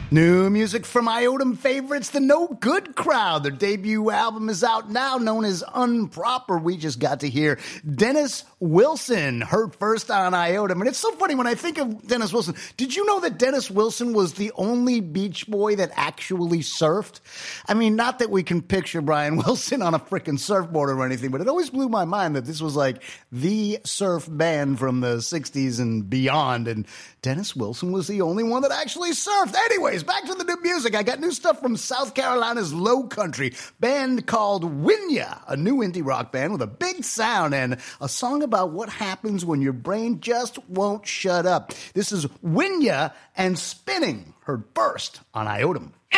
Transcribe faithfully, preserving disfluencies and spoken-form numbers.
New music from Iotum favorites, the No Good Crowd. Their debut album is out now, known as Unproper. We just got to hear Dennis Wilson, heard first on Iotum. And it's so funny when I think of Dennis Wilson. Did you know that Dennis Wilson was the only Beach Boy that actually surfed? I mean, not that we can picture Brian Wilson on a freaking surfboard or anything, but it always blew my mind that this was like the surf band from the sixties and beyond. And Dennis Wilson was the only one that actually surfed. Anyways, back to the new music. I got new stuff from South Carolina's Low Country, band called Winya, a new indie rock band with a big sound and a song about what happens when your brain just won't shut up. This is Winya and Spinning, heard first on Iotum.